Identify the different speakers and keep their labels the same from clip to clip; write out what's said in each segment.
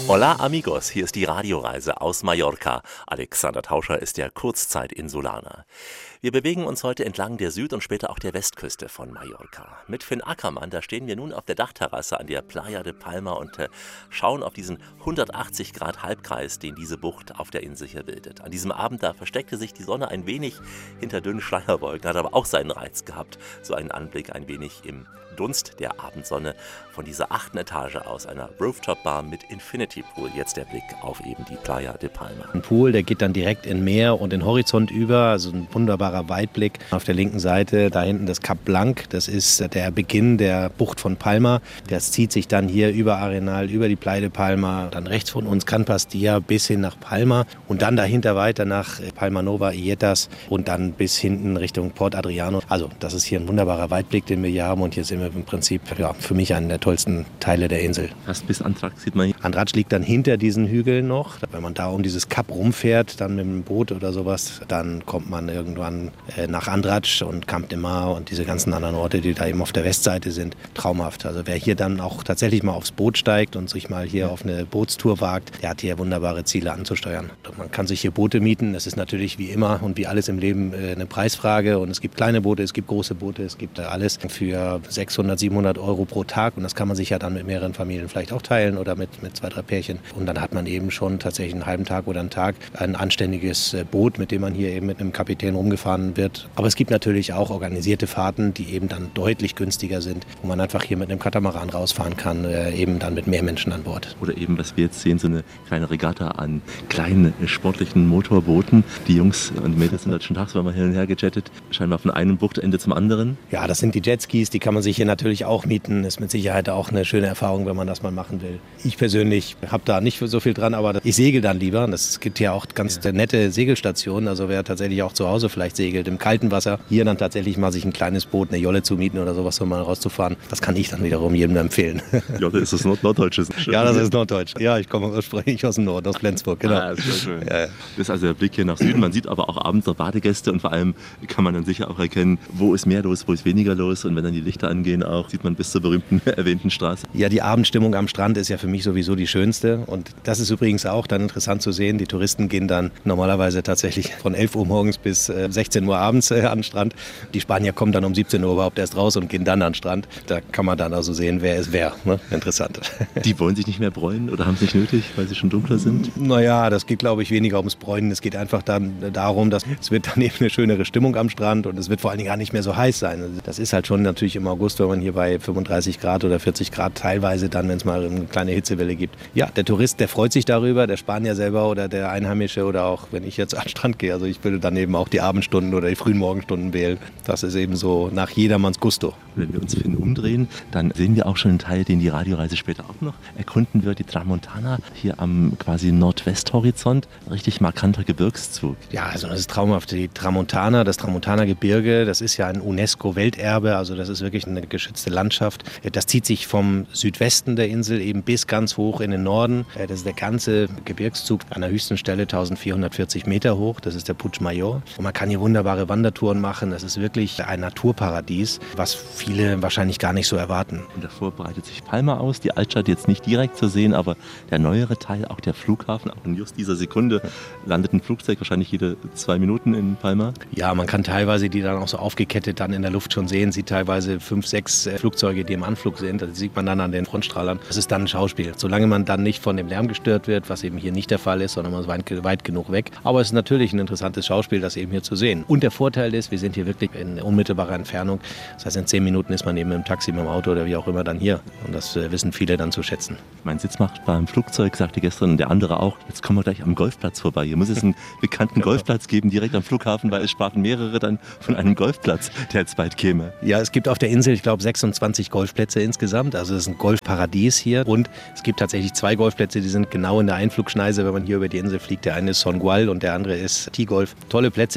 Speaker 1: Hola amigos, hier ist die Radioreise aus Mallorca. Alexander Tauscher ist ja Kurzzeitinsulana. Wir bewegen uns heute entlang der Süd- und später auch der Westküste von Mallorca. Mit Finn Ackermann, da stehen wir nun auf der Dachterrasse an der Playa de Palma und schauen auf diesen 180-Grad-Halbkreis, den diese Bucht auf der Insel hier bildet. An diesem Abend, da versteckte sich die Sonne ein wenig hinter dünnen Schleierwolken, hat aber auch seinen Reiz gehabt. So einen Anblick ein wenig im Dunst der Abendsonne von dieser 8. Etage aus einer Rooftop-Bar mit Infinity Pool. Jetzt der Blick auf eben die Playa de Palma.
Speaker 2: Ein Pool, der geht dann direkt in Meer und den Horizont über, also ein wunderbarer Weitblick. Auf der linken Seite, da hinten das Cap Blanc, das ist der Beginn der Bucht von Palma. Das zieht sich dann hier über Arenal, über die Playa de Palma, dann rechts von uns Can Pastilla bis hin nach Palma und dann dahinter weiter nach Palma Nova, Illetas und dann bis hinten Richtung Port Adriano. Also das ist hier ein wunderbarer Weitblick, den wir hier haben und hier sind wir im Prinzip für mich einer der tollsten Teile der Insel.
Speaker 1: Fast bis Andratx sieht man hier.
Speaker 2: Andratx liegt dann hinter diesen Hügeln noch. Wenn man da um dieses Kap rumfährt, dann mit dem Boot oder sowas, dann kommt man irgendwann nach Andratx und Camp de Mar und diese ganzen anderen Orte, die da eben auf der Westseite sind. Traumhaft. Also wer hier dann auch tatsächlich mal aufs Boot steigt und sich mal hier auf eine Bootstour wagt, der hat hier wunderbare Ziele anzusteuern. Man kann sich hier Boote mieten. Das ist natürlich wie immer und wie alles im Leben eine Preisfrage. Und es gibt kleine Boote, es gibt große Boote, es gibt alles für 600, 700 Euro pro Tag. Und das kann man sich ja dann mit mehreren Familien vielleicht auch teilen oder mit 2, 3 Pärchen. Und dann hat man eben schon tatsächlich einen halben Tag oder einen Tag ein anständiges Boot, mit dem man hier eben mit einem Kapitän rumgefahren wird. Aber es gibt natürlich auch organisierte Fahrten, die eben dann deutlich günstiger sind, wo man einfach hier mit einem Katamaran rausfahren kann, eben dann mit mehr Menschen an Bord.
Speaker 1: Oder eben, was wir jetzt sehen, so eine kleine Regatta an kleinen sportlichen Motorbooten. Die Jungs und Mädels sind halt schon tagsüber hin und her gejettet, scheinbar von einem Buchtende zum anderen.
Speaker 2: Ja, das sind die Jetskis, die kann man sich hier natürlich auch mieten. Ist mit Sicherheit auch eine schöne Erfahrung, wenn man das mal machen will. Ich persönlich habe da nicht so viel dran, aber ich segel dann lieber. Es gibt hier auch ganz nette Segelstationen. Also wer tatsächlich auch zu Hause vielleicht segelt, im kalten Wasser, hier dann tatsächlich mal sich ein kleines Boot, eine Jolle zu mieten oder sowas, um mal rauszufahren. Das kann ich dann wiederum jedem empfehlen.
Speaker 1: Jolle, ist das Norddeutsches?
Speaker 2: Ja, das ist Norddeutsch. Ja, ich komme ursprünglich aus dem Norden, aus Flensburg. Genau.
Speaker 1: Ah, das ist schön. Ja. Das ist also der Blick hier nach Süden. Man sieht aber auch abends noch Badegäste und vor allem kann man dann sicher auch erkennen, wo ist mehr los, wo ist weniger los. Und wenn dann die Lichter angehen, auch sieht man bis zur berühmten erwähnten Straße.
Speaker 2: Ja, die Abendstimmung am Strand ist ja für mich sowieso die schönste. Und das ist übrigens auch dann interessant zu sehen. Die Touristen gehen dann normalerweise tatsächlich von 11 Uhr morgens bis 16 Uhr abends an den Strand. Die Spanier kommen dann um 17 Uhr überhaupt erst raus und gehen dann an den Strand. Da kann man dann also sehen, wer ist wer. Ne? Interessant.
Speaker 1: Die wollen sich nicht mehr bräunen oder haben es nicht nötig, weil sie schon dunkler sind?
Speaker 2: Naja, das geht, glaube ich, weniger ums Bräunen. Es geht einfach dann darum, dass es wird dann eben eine schönere Stimmung am Strand und es wird vor allen Dingen gar nicht mehr so heiß sein. Also das ist halt schon natürlich im August, wenn man hier bei 35 Grad oder 40 Grad teilweise dann, wenn es mal eine kleine Hitzewelle gibt. Ja, der Tourist, der freut sich darüber, der Spanier selber oder der Einheimische oder auch, wenn ich jetzt an den Strand gehe. Also ich würde dann eben auch die Abendstunden oder die frühen Morgenstunden wählen. Das ist eben so nach jedermanns Gusto.
Speaker 1: Wenn wir uns Finn umdrehen, dann sehen wir auch schon einen Teil, den die Radioreise später auch noch erkunden wird, die Tramontana, hier am quasi Nordwesthorizont. Ein richtig markanter Gebirgszug.
Speaker 2: Ja, also das ist traumhaft. Die Tramontana, das Tramontana-Gebirge, das ist ja ein UNESCO-Welterbe, also das ist wirklich eine geschützte Landschaft. Das zieht sich vom Südwesten der Insel eben bis ganz hoch in den Norden. Das ist der ganze Gebirgszug an der höchsten Stelle 1440 Meter hoch. Das ist der Puig Mayor. Und man kann hier wunderbare Wandertouren machen. Das ist wirklich ein Naturparadies, was viele wahrscheinlich gar nicht so erwarten.
Speaker 1: Und davor breitet sich Palma aus, die Altstadt jetzt nicht direkt zu sehen, aber der neuere Teil, auch der Flughafen, auch in just dieser Sekunde landet ein Flugzeug wahrscheinlich jede 2 Minuten in Palma.
Speaker 2: Ja, man kann teilweise die dann auch so aufgekettet dann in der Luft schon sehen, sieht teilweise 5, 6 Flugzeuge, die im Anflug sind. Das sieht man dann an den Frontstrahlern. Das ist dann ein Schauspiel. Solange man dann nicht von dem Lärm gestört wird, was eben hier nicht der Fall ist, sondern man ist weit genug weg. Aber es ist natürlich ein interessantes Schauspiel, das eben hier zu sehen. Und der Vorteil ist, wir sind hier wirklich in unmittelbarer Entfernung. Das heißt, in 10 Minuten ist man eben im Taxi, mit dem Auto oder wie auch immer dann hier. Und das wissen viele dann zu schätzen.
Speaker 1: Mein Sitzmachbar im Flugzeug sagte gestern und der andere auch, jetzt kommen wir gleich am Golfplatz vorbei. Hier muss es einen bekannten Golfplatz geben, direkt am Flughafen, weil es sprachen mehrere dann von einem Golfplatz, der jetzt bald käme.
Speaker 2: Ja, es gibt auf der Insel, ich glaube, 26 Golfplätze insgesamt. Also es ist ein Golfparadies hier. Und es gibt tatsächlich 2 Golfplätze, die sind genau in der Einflugschneise, wenn man hier über die Insel fliegt. Der eine ist Songual und der andere ist T-Golf. Tolle Plätze, die innerhalb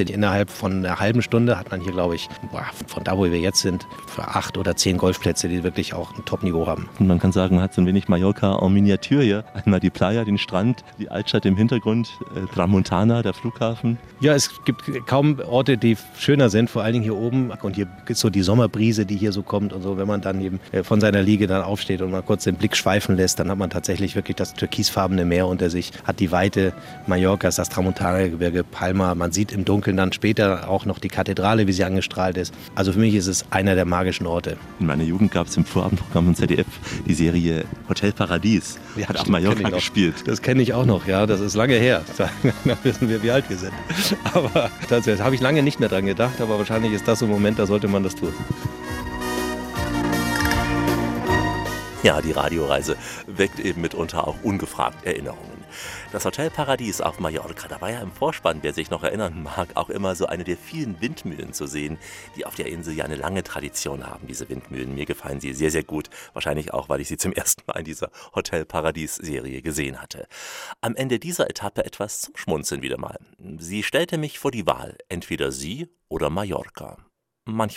Speaker 2: innerhalb von einer halben Stunde hat man hier, glaube ich, von da, wo wir jetzt sind, für 8 oder 10 Golfplätze, die wirklich auch ein Top-Niveau haben.
Speaker 1: Und man kann sagen, man hat so ein wenig Mallorca en Miniatur hier. Einmal die Playa, den Strand, die Altstadt im Hintergrund, Tramontana, der Flughafen.
Speaker 2: Ja, es gibt kaum Orte, die schöner sind, vor allen Dingen hier oben. Und hier gibt es so die Sommerbrise, die hier so kommt und so. Wenn man dann eben von seiner Liege dann aufsteht und mal kurz den Blick schweifen lässt, dann hat man tatsächlich wirklich das türkisfarbene Meer unter sich, hat die Weite Mallorcas, das Tramontana-Gebirge, Palma. Man sieht im Dunkeln dann später auch noch die Kathedrale, wie sie angestrahlt ist. Also für mich ist es einer der magischen Orte.
Speaker 1: In meiner Jugend gab es im Vorabendprogramm von ZDF die Serie Hotel Paradies.
Speaker 2: Ja,
Speaker 1: hat auf Mallorca gespielt.
Speaker 2: Das kenne ich auch noch, ja. Das ist lange her. Da wissen wir, wie alt wir sind. Aber da habe ich lange nicht mehr dran gedacht, aber wahrscheinlich ist das so ein Moment, da sollte man das tun. Ja, die Radioreise weckt eben mitunter auch ungefragt Erinnerungen. Das Hotel Paradies auf Mallorca, da war ja im Vorspann, wer sich noch erinnern mag, auch immer so eine der vielen Windmühlen zu sehen, die auf der Insel ja eine lange Tradition haben, diese Windmühlen. Mir gefallen sie sehr, sehr gut. Wahrscheinlich auch, weil ich sie zum ersten Mal in dieser Hotel Paradies-Serie gesehen hatte. Am Ende dieser Etappe etwas zum Schmunzeln wieder mal. Sie stellte mich vor die Wahl, entweder sie oder Mallorca. Manchmal